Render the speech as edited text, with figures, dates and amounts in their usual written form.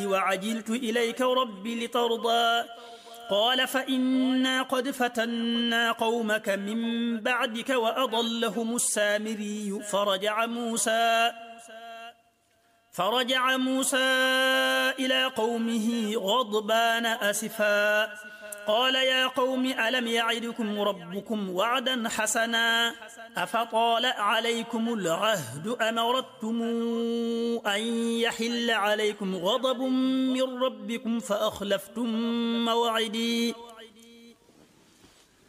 وعجلت إليك رب لترضى قال فإنا قد فتنا قومك من بعدك وأضلهم السامري فرجع موسى إلى قومه غضبان أسفا قال يا قوم ألم يعدكم ربكم وعدا حسنا أفطال عليكم العهد أم أردتم أن يحل عليكم غضب من ربكم فأخلفتم موعدي